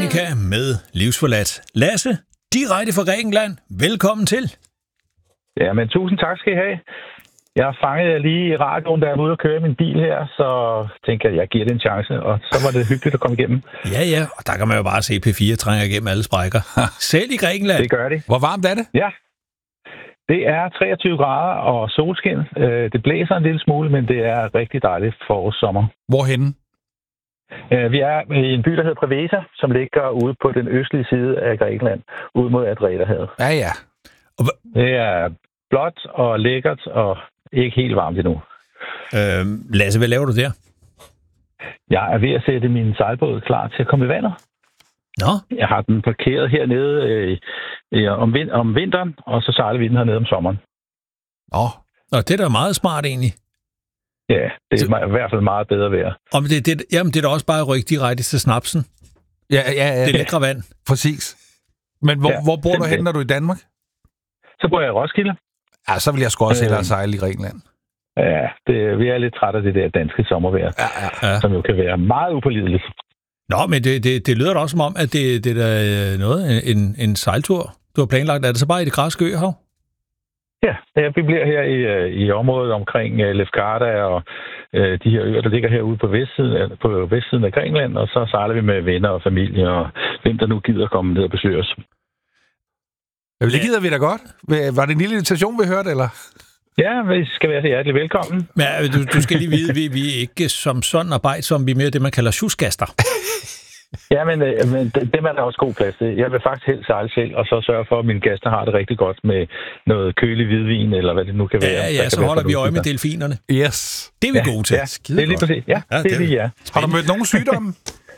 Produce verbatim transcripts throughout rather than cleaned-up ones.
Monica med Livsforladt. Lasse, direkte fra Grækenland. Velkommen til. Ja, men tusind tak skal I have. Jeg fangede jer lige i radioen, da jeg var ude og køre min bil her, så tænker jeg, jeg giver det en chance, og så var det hyggeligt at komme igennem. Ja, ja, og der kan man jo bare se P fire trænger igennem alle sprækker. Selv i Grækenland. Det gør de. Hvor varmt er det? Ja, det er treogtyve grader og solskin. Det blæser en lille smule, men det er rigtig dejligt forårssommer. Hvorhenne? Vi er i en by, der hedder Preveza, som ligger ude på den østlige side af Grækenland, ud mod Adriaterhavet. Ja, ja. Det er blåt og lækkert og ikke helt varmt endnu. Øh, Lasse, hvad laver du der? Jeg er ved at sætte min sejlbåd klar til at komme i vandet. Nå? Jeg har den parkeret hernede øh, øh, om, vin- om vinteren, og så sejler vi den hernede om sommeren. Nå. Og det er da meget smart egentlig. Ja, det er så... i hvert fald meget bedre vejr. Og det, det, jamen, det er da også bare at rykke direkte til snapsen. Ja, ja, ja. Det er lækre vand. Præcis. Men hvor, Ja, hvor bor du simpelthen. hen, når du er i Danmark? Så bor jeg i Roskilde. Ja, så vil jeg sgu også hellere Øh. sejle i Grækenland. Ja, det, vi er lidt trætte af det der danske sommervejr, Ja, ja. Ja. som jo kan være meget upålideligt. Nå, men det, det, det lyder da også som om, at det, det er da noget, en, en sejltur, du har planlagt. Er det så bare i det græske øhav? Ja, ja, vi bliver her i, øh, i området omkring uh, Lefkada og uh, de her øer, der ligger herude på vestsiden, på vestsiden af Grækenland, og så sejler vi med venner og familie, og hvem der nu gider komme ned og besøge os. Ja, det gider vi da godt. Var det en lille invitation, vi hørte, eller? Ja, vi skal være så hjertelig velkommen. Ja, du, du skal lige vide, vi, vi er ikke som sådan arbejdsomme, vi er mere det, man kalder sjusgaster. Ja, men, øh, men det, det er der også god plads til. Jeg vil faktisk helt sejle selv, og så sørge for, at mine gæster har det rigtig godt med noget kølig hvidvin, eller hvad det nu kan være. Ja, Der ja, kan så være holder vi øje med fornuftigt. delfinerne. Yes. Det er vi Ja, gode til. ja, det er lige præcis. Ja, Ja, ja, det er det- lige, ja. Har du mødt nogen sygdomme?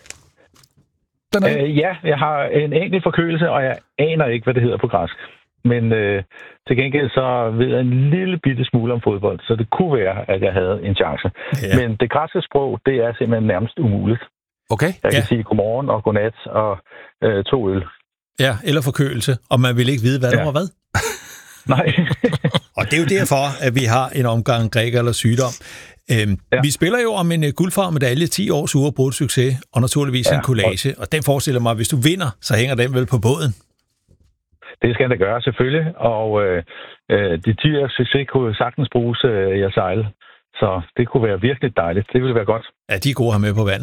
Øh, ja, jeg har en enkelt forkølelse, og jeg aner ikke, hvad det hedder på græsk. Men øh, til gengæld så ved jeg en lille bitte smule om fodbold, så det kunne være, at jeg havde en chance. Ja. Men det græske sprog, det er simpelthen nærmest umuligt. Okay. Jeg kan Ja. sige godmorgen og godnat og øh, to øl. Ja, eller forkølelse, og man vil ikke vide, hvad der Ja. var hvad. Nej. Og det er jo derfor, at vi har en omgang græker eller sygdom. Øhm, ja. Ja. Vi spiller jo om en uh, guldfarmedalje, ti års uafbrudt succes, og naturligvis ja. Ja. en collage. Og den forestiller mig, at hvis du vinder, så hænger den vel på båden. Det skal jeg da gøre, selvfølgelig. Og øh, øh, de ti års succes kunne sagtens bruges øh, i at sejle. Så det kunne være virkelig dejligt. Det ville være godt. Ja, de er gode her med på vand.